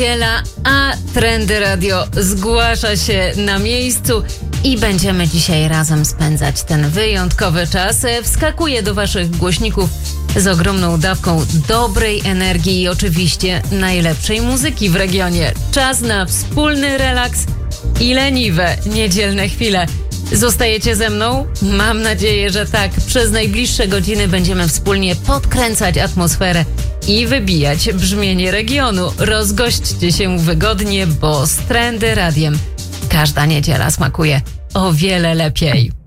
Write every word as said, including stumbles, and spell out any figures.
Niedziela, a Trendy Radio zgłasza się na miejscu i będziemy dzisiaj razem spędzać ten wyjątkowy czas. Wskakuję do waszych głośników z ogromną dawką dobrej energii i oczywiście najlepszej muzyki w regionie. Czas na wspólny relaks i leniwe niedzielne chwile. Zostajecie ze mną? Mam nadzieję, że tak. Przez najbliższe godziny będziemy wspólnie podkręcać atmosferę i wybijać brzmienie regionu. Rozgośćcie się wygodnie, bo z Trendy Radiem każda niedziela smakuje o wiele lepiej.